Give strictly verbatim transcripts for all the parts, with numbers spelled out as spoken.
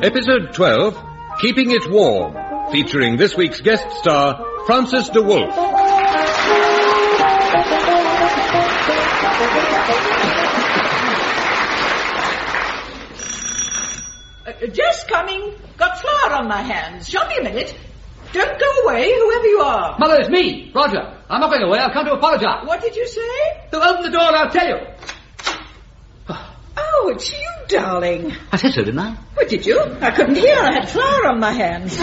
Episode twelve, Keeping It Warm, featuring this week's guest star, Francis de Wolff. Uh, just coming. Got flour on my hands. Show me a minute. Don't go away, whoever you are. Mother, it's me, Roger. I'm not going away. I've come to apologise. What did you say? So open the door and I'll tell you. Oh, it's you, darling. I said so, didn't I? What did you? I couldn't hear. I had flour on my hands.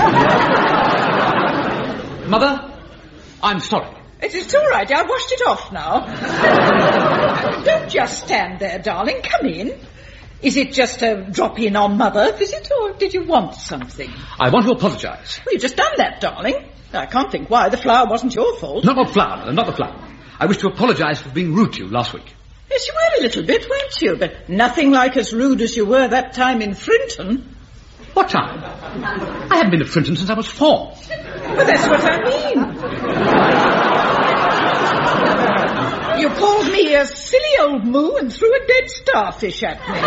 Mother, I'm sorry. It is all right. I've washed it off now. Don't just stand there, darling. Come in. Is it just a drop-in on Mother visit, or did you want something? I want to apologise. Well, you've just done that, darling. I can't think why. The flour wasn't your fault. Not the flour, Mother, not the flour. I wish to apologise for being rude to you last week. Yes, you were a little bit, weren't you? But nothing like as rude as you were that time in Frinton. What time? I haven't been to Frinton since I was four. Well, that's what I mean. You called me a silly old moo and threw a dead starfish at me.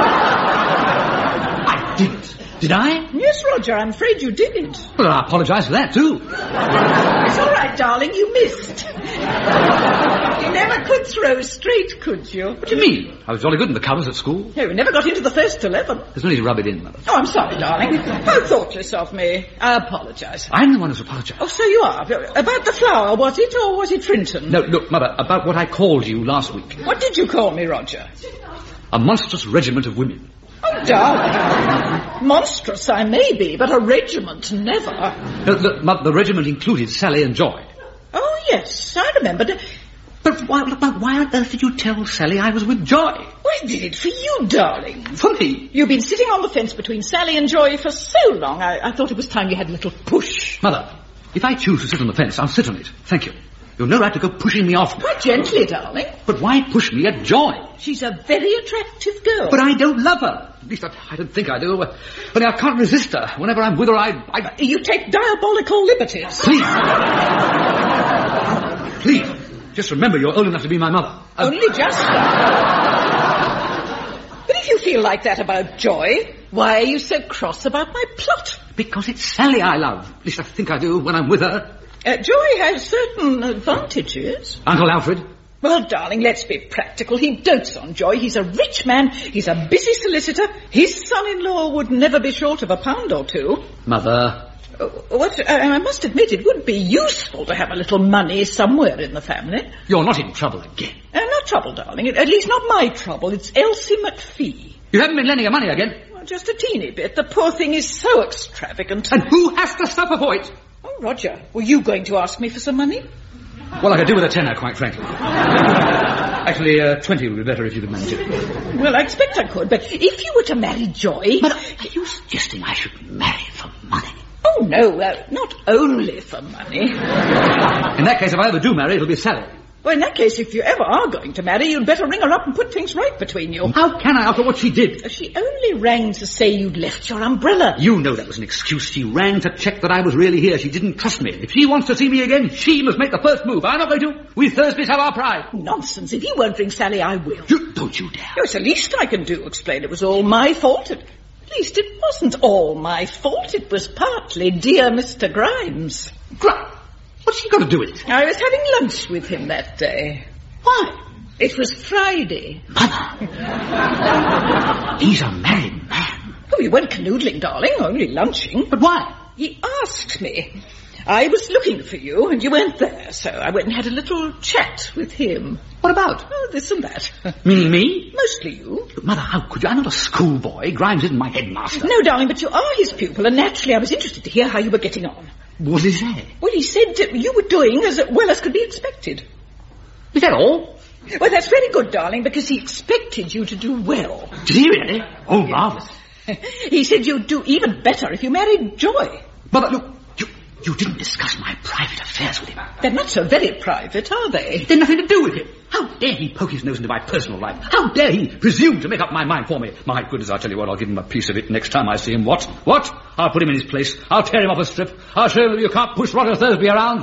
I didn't. Did I? Yes, Roger, I'm afraid you didn't. Well, I apologise for that, too. It's all right, darling, you missed. You never could throw straight, could you? What do you mean? I was jolly good in the covers at school. No, you never got into the first eleven. There's no need to rub it in, Mother. Oh, I'm sorry, darling. How thoughtless of me. I apologise. I'm the one who's apologised. Oh, so you are. About the flour, was it, or was it Frinton? No, look, Mother, about what I called you last week. What did you call me, Roger? A monstrous regiment of women. Oh, darling. Monstrous I may be, but a regiment never. No, the, the regiment included Sally and Joy. Oh, yes, I remembered. But why, why on earth did you tell Sally I was with Joy? Well, I did it for you, darling. For me? You've been sitting on the fence between Sally and Joy for so long, I, I thought it was time you had a little push. Mother, if I choose to sit on the fence, I'll sit on it. Thank you. You've no right to go pushing me off. Quite gently, darling. But why push me at Joy? She's a very attractive girl. But I don't love her. At least I, I don't think I do. But I can't resist her. Whenever I'm with her, I... I... You take diabolical liberties. Please. Please. Just remember you're old enough to be my mother. Uh, Only just. But if you feel like that about Joy, why are you so cross about my plot? Because it's Sally I love. At least I think I do when I'm with her. Uh, Joy has certain advantages. Uncle Alfred? Well, darling, let's be practical. He dotes on Joy. He's a rich man. He's a busy solicitor. His son-in-law would never be short of a pound or two. Mother... Uh, what? Uh, I must admit, it would be useful to have a little money somewhere in the family. You're not in trouble again. Uh, not trouble, darling. At least not my trouble. It's Elsie McPhee. You haven't been lending her money again? Well, just a teeny bit. The poor thing is so extravagant. And who has to suffer for it? Oh, Roger, were you going to ask me for some money? Well, I could do with a tenner, quite frankly. Actually, uh, twenty would be better if you could manage it. Well, I expect I could, but if you were to marry Joy... But are you suggesting I should marry for money? Oh, no, uh, not only for money. In that case, if I ever do marry, it'll be Sally. Well, in that case, if you ever are going to marry, you'd better ring her up and put things right between you. How can I, after what she did? She only rang to say you'd left your umbrella. You know that was an excuse. She rang to check that I was really here. She didn't trust me. If she wants to see me again, she must make the first move. I'm not going to. We Thursdays have our pride. Nonsense. If you won't ring Sally, I will. You, don't you dare. Oh, it's the least I can do. Explain it was all my fault. At least it wasn't all my fault. It was partly dear Mister Grimes. Grimes? What's he got to do with it? I was having lunch with him that day. Why? It was Friday. Mother! He's a married man. Oh, we weren't canoodling, darling, only lunching. But why? He asked me. I was looking for you, and you weren't there, so I went and had a little chat with him. What about? Oh, this and that. Meaning me? Mostly you. But Mother, how could you? I'm not a schoolboy. Grimes isn't my headmaster. No, darling, but you are his pupil, and naturally I was interested to hear how you were getting on. What did he say? Well, he said that you were doing as well as could be expected. Is that all? Well, that's very good, darling, because he expected you to do well. Did he really? Oh, marvellous. He said you'd do even better if you married Joy. Mother, look, you, you didn't discuss my private affairs with him. They're not so very private, are they? They're nothing to do with him. How dare he poke his nose into my personal life? How dare he presume to make up my mind for me? My goodness, I'll tell you what, I'll give him a piece of it next time I see him. What? What? I'll put him in his place. I'll tear him off a strip. I'll show him that you can't push Roger Thursby around.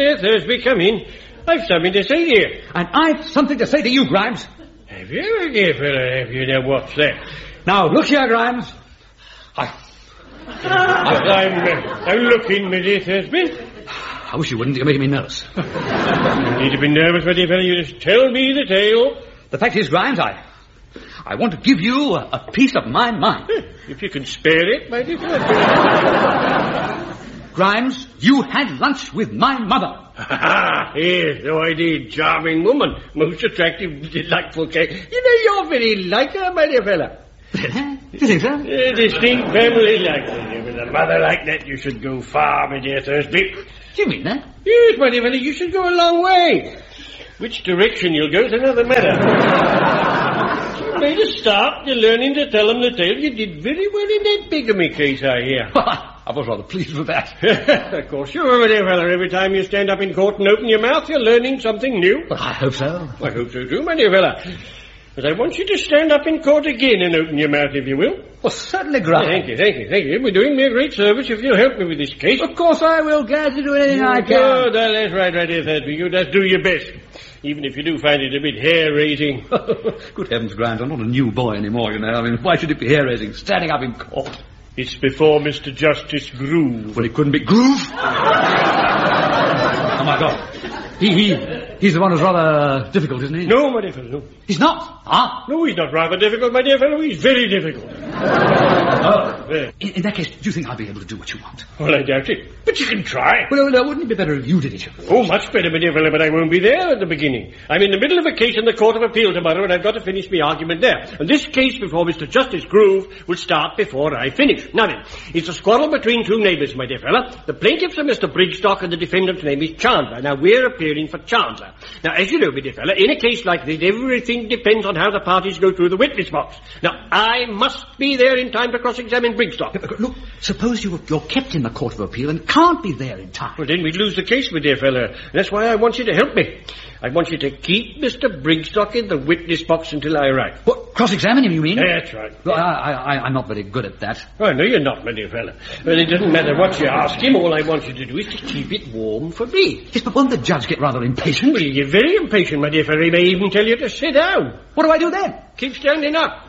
dear Thursby, come in. I've something to say to you. And I've something to say to you, Grimes. Have you, my dear fellow? Have you? Now, what's that? Now, look here, Grimes. I... I'm, uh, I'm looking, my dear Thursby. I wish you wouldn't. You're making me nervous. You need to be nervous, my dear fellow. You just tell me the tale. The fact is, Grimes, I... I want to give you a, a piece of my mind. If you can spare it, my dear fellow. Grimes, you had lunch with my mother. Ah, yes, so I did. Charming woman. Most attractive, delightful cake. You know, you're very like her, my dear fellow. Do you think so? A distinct family like that. With a mother like that, you should go far, my dear Thursby. Do you mean that? Yes, my dear fellow, you should go a long way. Which direction you'll go is another matter. You made a start. You're learning to tell them the tale. You did very well in that bigamy case, I hear. I was rather pleased with that. Of course you are, my dear fellow. Every time you stand up in court and open your mouth, you're learning something new. Well, I hope so. I hope so too, my dear fellow. But I want you to stand up in court again and open your mouth, if you will. Well, certainly, Grimes. Thank you, thank you, thank you. You're doing me a great service if you'll help me with this case. Of course I will. Glad to do anything I can. Good, that's right, right, dear Thursby. You just do your best. Even if you do find it a bit hair-raising. Good heavens, Grimes, I'm not a new boy anymore, you know. I mean, why should it be hair-raising? Standing up in court. It's before Mister Justice Groove. Well, it couldn't be Groove. Oh, my God. He, he, he's the one who's rather difficult, isn't he? No, my dear fellow, no. He's not? Ah. No, he's not rather difficult, my dear fellow. He's very difficult. Oh. There. In, in that case, do you think I'll be able to do what you want? Well, I doubt it. But you can try. Well, uh, wouldn't it be better if you did it? Oh, much better, my dear fellow, but I won't be there at the beginning. I'm in the middle of a case in the Court of Appeal tomorrow, and I've got to finish my argument there. And this case before Mister Justice Groove will start before I finish. Now then, it's a quarrel between two neighbours, my dear fellow. The plaintiffs are Mister Brigstock, and the defendant's name is Chandler. Now, we're appearing for Chandler. Now, as you know, my dear fellow, in a case like this, everything depends on how the parties go through the witness box. Now, I must be there in time to cross-examine Brigstock. Look, suppose you, you're kept in the Court of Appeal and can't be there in time. Well, then we'd lose the case, my dear fellow. That's why I want you to help me. I want you to keep Mister Brigstock in the witness box until I arrive. What, cross-examine him, you mean? That's right. Well, I, I, I'm not very good at that. Oh, no, you're not, my dear fellow. Well, it doesn't matter what you ask him. All I want you to do is to keep it warm for me. Yes, but won't the judge get rather impatient? Well, you're very impatient, my dear fellow. He may even tell you to sit down. What do I do then? Keep standing up.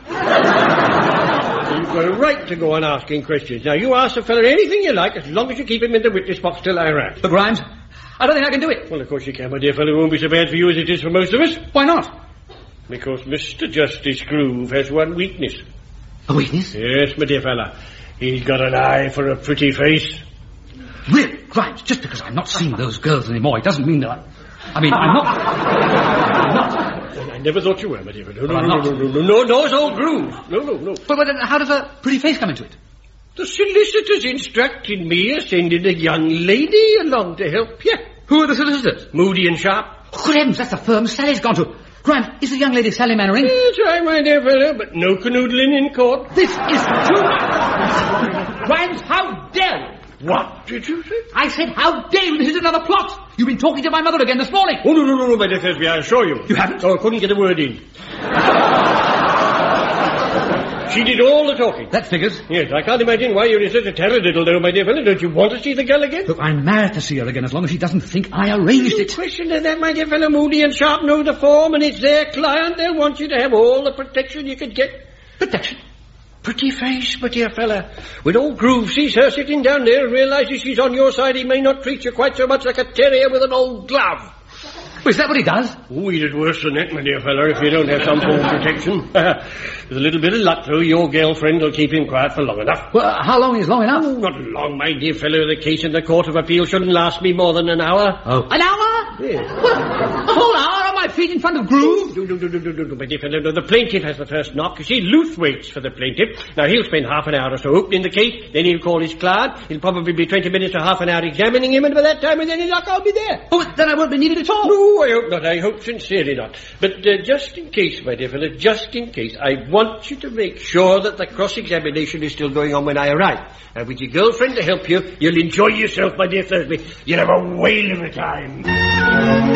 You've got a right to go on asking questions. Now, you ask the fellow anything you like, as long as you keep him in the witness box till I arrive. But, Grimes, I don't think I can do it. Well, of course you can, my dear fellow. It won't be so bad for you as it is for most of us. Why not? Because Mister Justice Groove has one weakness. A weakness? Yes, my dear fellow. He's got an eye for a pretty face. Really, Grimes, just because I'm not seeing those girls anymore, it doesn't mean that I... I mean, I'm not... I'm not... I never thought you were, my dear fellow. No, I'm no, not. no, no, no, no, no, it's all Groove. No, no, no. But, but how does a pretty face come into it? The solicitors instructed me of sending a young lady along to help you. Who are the solicitors? Moody and Sharp. Oh, good heavens, that's the firm Sally's gone to. Grimes, is the young lady Sally Mannering? That's right, my dear fellow, but no canoodling in court. This is too much. Grimes, how dare you? What did you say? I said, how dare you? This is another plot. You've been talking to my mother again this morning. Oh, no, no, no, no, my dear Thursby, I assure you. You haven't? Oh, I couldn't get a word in. She did all the talking. That figures. Yes, I can't imagine why you're in such a taradiddle, though, my dear fellow. Don't you want to see the girl again? Look, I'm mad to see her again as long as she doesn't think I arranged No it. question of that, my dear fellow. Moody and Sharp know the form, and it's their client. They'll want you to have all the protection you could get. Protection? Pretty face, my dear fellow. When old Groove sees her sitting down there and realises she's on your side, he may not treat you quite so much like a terrier with an old glove. Well, is that what he does? Oh, he did worse than that, my dear fellow, if you don't have some form of protection. With a little bit of luck, though, your girlfriend will keep him quiet for long enough. Well, how long is long enough? Oh, not long, my dear fellow. The case in the Court of Appeal shouldn't last me more than an hour. Oh. An hour? Yes. Well, a whole hour on my feet in front of Groove? No, no, no, no, no, no, my dear fellow. No, the plaintiff has the first knock. You see, Luth waits for the plaintiff. Now, he'll spend half an hour or so opening the case. Then he'll call his client. He'll probably be twenty minutes or half an hour examining him. And by that time, with any luck, I'll be there. Oh, then I won't be needed at all. No, I hope not. I hope sincerely not. But uh, just in case, my dear fellow, just in case, I want you to make sure that the cross-examination is still going on when I arrive. And with your girlfriend to help you, you'll enjoy yourself, my dear Thursby. You'll have a whale of a time.